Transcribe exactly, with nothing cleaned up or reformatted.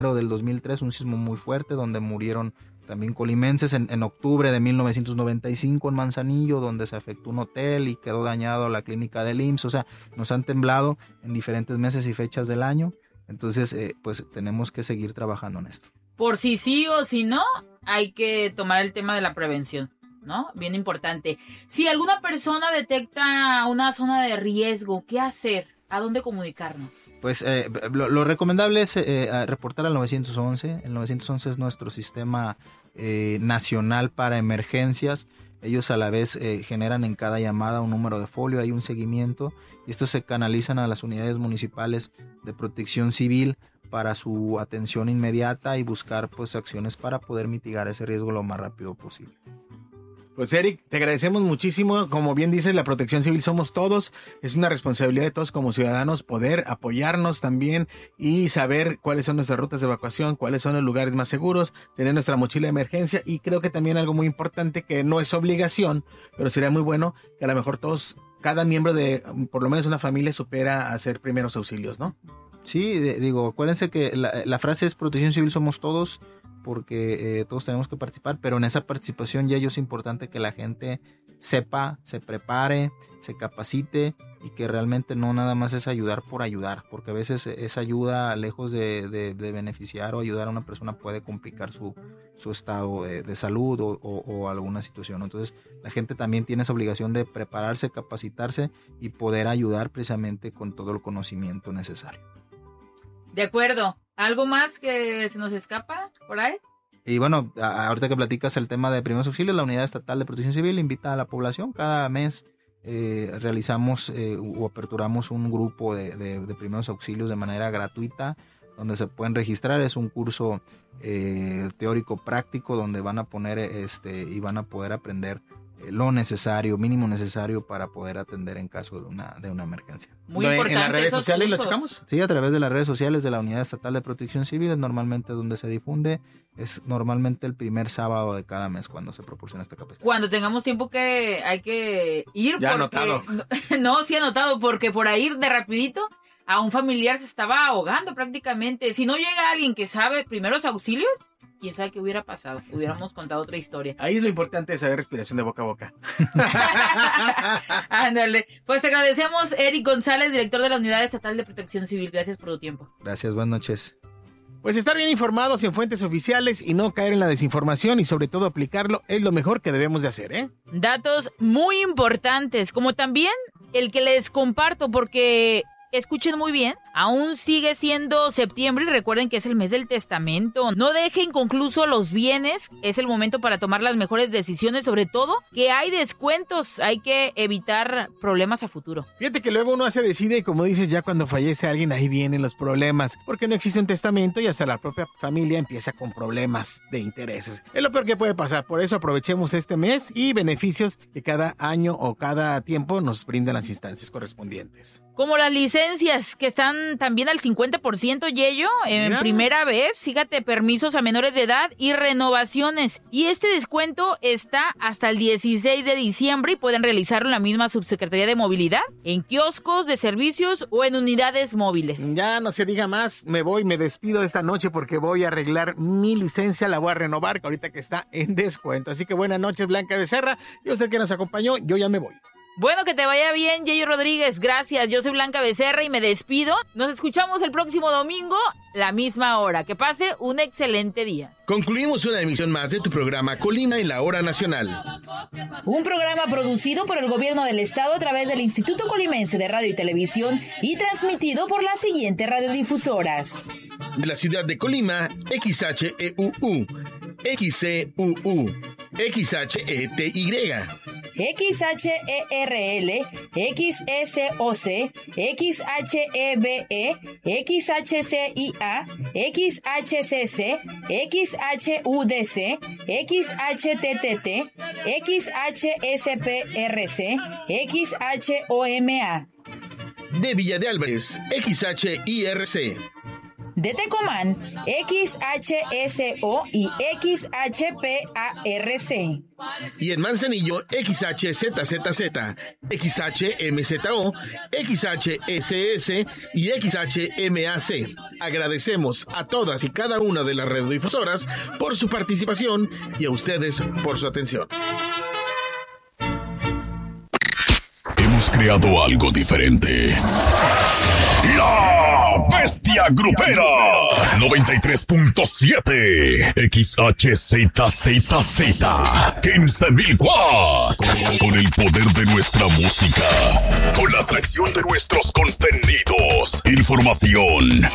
del dos mil tres, un sismo muy fuerte donde murieron también colimenses. En, en octubre de mil novecientos noventa y cinco en Manzanillo, donde se afectó un hotel y quedó dañado la clínica del I M S S. O sea, nos han temblado en diferentes meses y fechas del año. Entonces, eh, pues tenemos que seguir trabajando en esto. Por si sí o si no, hay que tomar el tema de la prevención, ¿no? Bien importante. Si alguna persona detecta una zona de riesgo, ¿qué hacer? ¿A dónde comunicarnos? Pues eh, lo, lo recomendable es eh, reportar al nueve once. El nueve once es nuestro sistema eh, nacional para emergencias. Ellos a la vez eh, generan en cada llamada un número de folio, hay un seguimiento, y estos se canalizan a las unidades municipales de protección civil para su atención inmediata y buscar pues acciones para poder mitigar ese riesgo lo más rápido posible. Pues Eric, te agradecemos muchísimo. Como bien dices, la protección civil somos todos. Es una responsabilidad de todos como ciudadanos poder apoyarnos también y saber cuáles son nuestras rutas de evacuación, cuáles son los lugares más seguros, tener nuestra mochila de emergencia. Y creo que también algo muy importante que no es obligación, pero sería muy bueno que a lo mejor todos, cada miembro de por lo menos una familia supera hacer primeros auxilios, ¿no? Sí, de, digo, acuérdense que la, la frase es protección civil somos todos, porque eh, todos tenemos que participar, pero en esa participación ya es importante que la gente sepa, se prepare, se capacite y que realmente no nada más es ayudar por ayudar, porque a veces esa ayuda, lejos de, de, de beneficiar o ayudar a una persona, puede complicar su, su estado de, de salud o, o, o alguna situación. Entonces la gente también tiene esa obligación de prepararse, capacitarse y poder ayudar precisamente con todo el conocimiento necesario. De acuerdo. ¿Algo más que se nos escapa por ahí? Y bueno, ahorita que platicas el tema de primeros auxilios, la Unidad Estatal de Protección Civil invita a la población. Cada mes eh, realizamos eh, o aperturamos un grupo de, de, de primeros auxilios de manera gratuita, donde se pueden registrar. Es un curso eh, teórico práctico donde van a poner este y van a poder aprender lo necesario, mínimo necesario para poder atender en caso de una, de una emergencia. Muy importante. ¿En las redes sociales lo checamos? Sí, a través de las redes sociales de la Unidad Estatal de Protección Civil es normalmente donde se difunde. Es normalmente el primer sábado de cada mes cuando se proporciona esta capacitación. Cuando tengamos tiempo que hay que ir. Ya porque, anotado. No, no, sí anotado, porque por ahí de rapidito a un familiar se estaba ahogando prácticamente. Si no llega alguien que sabe primeros auxilios, quién sabe qué hubiera pasado. Hubiéramos contado otra historia. Ahí es lo importante de saber respiración de boca a boca. Ándale. Pues te agradecemos, Eric González, director de la Unidad Estatal de Protección Civil. Gracias por tu tiempo. Gracias, buenas noches. Pues estar bien informados en fuentes oficiales y no caer en la desinformación y sobre todo aplicarlo es lo mejor que debemos de hacer, ¿eh? Datos muy importantes, como también el que les comparto, porque escuchen muy bien, aún sigue siendo septiembre y recuerden que es el mes del testamento. No dejen inconcluso los bienes, es el momento para tomar las mejores decisiones, sobre todo que hay descuentos, hay que evitar problemas a futuro. Fíjate que luego uno se decide y como dices, ya cuando fallece alguien ahí vienen los problemas, porque no existe un testamento y hasta la propia familia empieza con problemas de intereses. Es lo peor que puede pasar, por eso aprovechemos este mes y beneficios que cada año o cada tiempo nos brindan las instancias correspondientes. Como las licencias que están también al cincuenta por ciento, Yello, en Mira. primera vez, fíjate, permisos a menores de edad y renovaciones. Y este descuento está hasta el dieciséis de diciembre y pueden realizarlo en la misma Subsecretaría de Movilidad, en kioscos de servicios o en unidades móviles. Ya no se diga más, me voy, me despido esta noche porque voy a arreglar mi licencia, la voy a renovar, que ahorita que está en descuento. Así que buenas noches, Blanca Becerra, y usted que nos acompañó, yo ya me voy. Bueno, que te vaya bien, Yello Rodríguez. Gracias, yo soy Blanca Becerra y me despido. Nos escuchamos el próximo domingo, la misma hora. Que pase un excelente día. Concluimos una emisión más de tu programa Colima en la Hora Nacional. Un programa producido por el Gobierno del Estado a través del Instituto Colimense de Radio y Televisión y transmitido por las siguientes radiodifusoras. De la ciudad de Colima, X H E U U, X C U U, X H E T Y, X H E R L, X S O C, X H E B E, X H C I A, X H C C, X H U D C, X H T T T, X H S P R C, X H O M A. De Villa de Álvarez, X H I R C. de Tecomán, X H S O y X H P A R C. Y en Manzanillo, X H Z Z Z, X H M Z O, X H S S y X H M A C. Agradecemos a todas y cada una de las radiodifusoras por su participación y a ustedes por su atención. Hemos creado algo diferente. La Bestia Grupera noventa y tres punto siete X H Z Z Z quince mil watts. Con el poder de nuestra música, con la atracción de nuestros contenidos, información,